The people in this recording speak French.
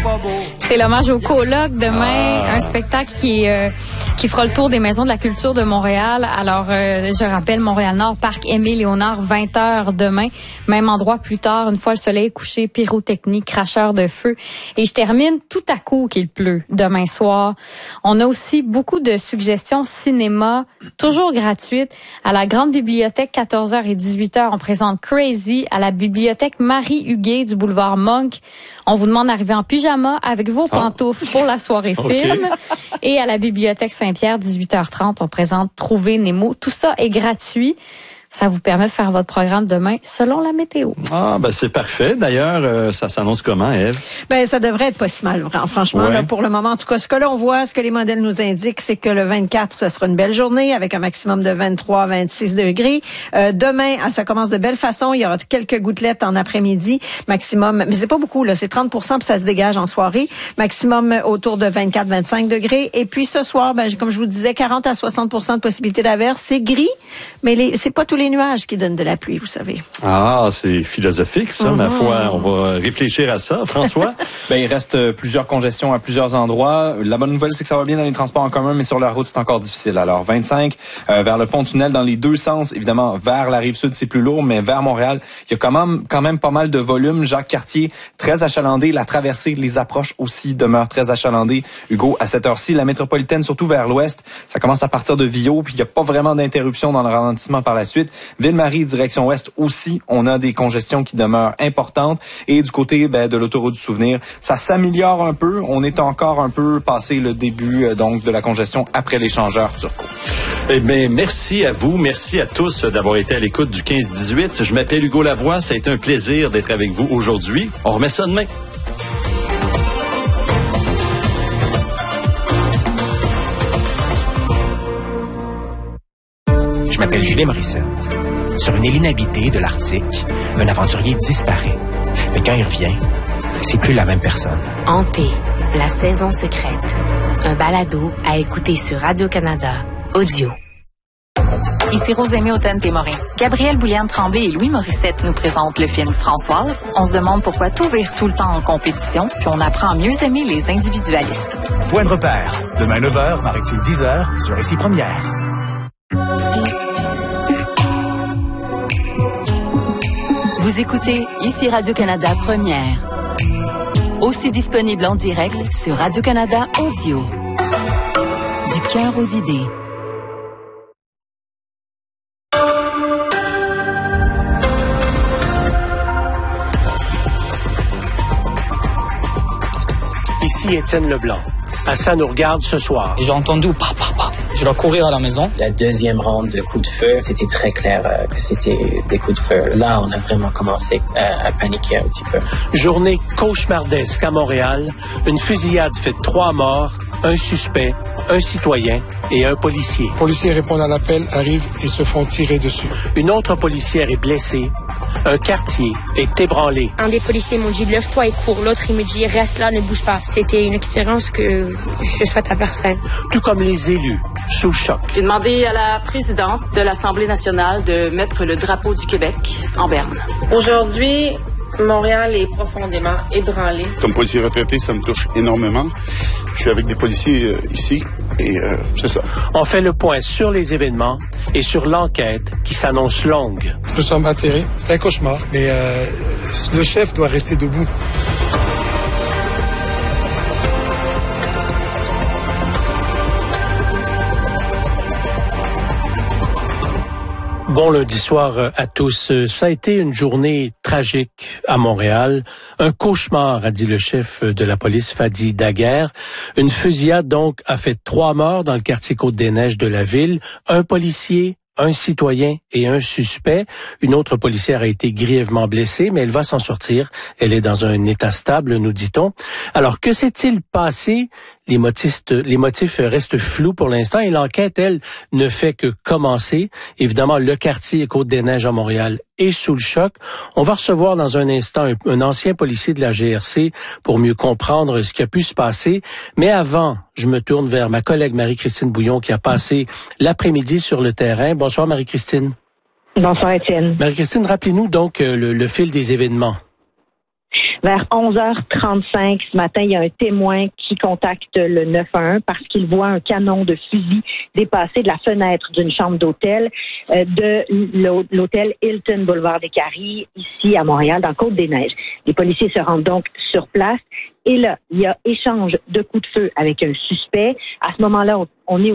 C'est l'hommage au coloc demain, un spectacle qui fera le tour des maisons de la culture de Montréal. Alors, je rappelle, Montréal-Nord, Parc Aimé-Léonard, 20h demain. Même endroit plus tard, une fois le soleil couché, pyrotechnie, cracheur de feu. Et je termine tout à coup qu'il pleut demain soir. On a aussi beaucoup de suggestions cinéma, toujours gratuites. À la Grande Bibliothèque, 14h et 18h, on présente Crazy. À la Bibliothèque Marie-Huguet du boulevard Monk, on vous demande d'arriver en pyjama avec vos pantoufles pour la soirée film. Et à la Bibliothèque Saint-Pierre, 18h30, on présente Trouver Nemo. Tout ça est gratuit. Ça vous permet de faire votre programme demain selon la météo. Ah, ben c'est parfait. D'ailleurs, ça s'annonce comment, Ève? Ben ça devrait être pas si mal, franchement. Ouais. Là, pour le moment, en tout cas, ce que là on voit, ce que les modèles nous indiquent, c'est que le 24, ce sera une belle journée avec un maximum de 23-26 degrés. Demain, ça commence de belle façon. Il y aura quelques gouttelettes en après-midi, maximum, mais c'est pas beaucoup là, c'est 30%, puis ça se dégage en soirée. Maximum autour de 24-25 degrés. Et puis ce soir, ben comme je vous disais, 40 à 60% de possibilité d'averse. C'est gris, mais c'est pas tous les nuages qui donnent de la pluie, vous savez. Ah, c'est philosophique, ça, ma foi. On va réfléchir à ça. François? Ben, il reste plusieurs congestions à plusieurs endroits. La bonne nouvelle, c'est que ça va bien dans les transports en commun, mais sur la route, c'est encore difficile. Alors, 25, vers le pont-tunnel, dans les deux sens, évidemment, vers la Rive-Sud, c'est plus lourd, mais vers Montréal, il y a quand même pas mal de volume. Jacques-Cartier, très achalandé. La traversée, les approches aussi demeurent très achalandées. Hugo, à cette heure-ci, la métropolitaine, surtout vers l'ouest, ça commence à partir de Vio, puis il n'y a pas vraiment d'interruption dans le ralentissement par la suite. Ville-Marie, direction ouest aussi, on a des congestions qui demeurent importantes. Et du côté de l'autoroute du Souvenir, ça s'améliore un peu. On est encore un peu passé le début donc de la congestion après l'échangeur Turcot. Eh bien, merci à vous. Merci à tous d'avoir été à l'écoute du 15-18. Je m'appelle Hugo Lavoie. Ça a été un plaisir d'être avec vous aujourd'hui. On remet ça demain. Je m'appelle Julien Morissette. Sur une île inhabitée de l'Arctique, un aventurier disparaît. Mais quand il revient, c'est plus la même personne. Hanté, la saison secrète. Un balado à écouter sur Radio-Canada Audio. Ici Rosémie Automne-Témorin. Gabrielle Bouliane-Tremblay et Louis Morissette nous présentent le film Françoise. On se demande pourquoi tout vire tout le temps en compétition, puis on apprend à mieux aimer les individualistes. Point de repère. Demain 9h, Maritime 10h, sur Récit Première. Vous écoutez ici Radio-Canada Première. Aussi disponible en direct sur Radio-Canada Audio. Du cœur aux idées. Ici Étienne Leblanc. Assa nous regarde ce soir. J'ai entendu pa. Je dois courir à la maison. La deuxième ronde de coups de feu, c'était très clair que c'était des coups de feu. Là, on a vraiment commencé à paniquer un petit peu. Journée cauchemardesque à Montréal. Une fusillade fait 3 morts, un suspect, un citoyen et un policier. Les policiers répondent à l'appel, arrivent et se font tirer dessus. Une autre policière est blessée. Un quartier est ébranlé. Un des policiers m'ont dit « Lève-toi et cours ». L'autre, il me dit « Reste là, ne bouge pas ». C'était une expérience que je souhaite à personne. Tout comme les élus, sous choc. J'ai demandé à la présidente de l'Assemblée nationale de mettre le drapeau du Québec en berne. Aujourd'hui, Montréal est profondément ébranlé. Comme policier retraité, ça me touche énormément. Je suis avec des policiers ici et c'est ça. On fait le point sur les événements et sur l'enquête qui s'annonce longue. Nous sommes atterrés. C'est un cauchemar, mais le chef doit rester debout. Bon lundi soir à tous. Ça a été une journée tragique à Montréal. Un cauchemar, a dit le chef de la police, Fadi Daguerre. Une fusillade, donc, a fait 3 morts dans le quartier Côte-des-Neiges de la ville. Un policier, un citoyen et un suspect. Une autre policière a été grièvement blessée, mais elle va s'en sortir. Elle est dans un état stable, nous dit-on. Alors, que s'est-il passé? Les motifs restent flous pour l'instant et l'enquête, elle, ne fait que commencer. Évidemment, le quartier Côte-des-Neiges à Montréal est sous le choc. On va recevoir dans un instant un ancien policier de la GRC pour mieux comprendre ce qui a pu se passer. Mais avant, je me tourne vers ma collègue Marie-Christine Bouillon qui a passé l'après-midi sur le terrain. Bonsoir Marie-Christine. Bonsoir Étienne. Marie-Christine, rappelez-nous donc le fil des événements. Vers 11h35 ce matin, il y a un témoin qui contacte le 911 parce qu'il voit un canon de fusil dépasser de la fenêtre d'une chambre d'hôtel de l'hôtel Hilton Boulevard des Caries, ici à Montréal, dans Côte-des-Neiges. Les policiers se rendent donc sur place et là, il y a échange de coups de feu avec un suspect. À ce moment-là, on est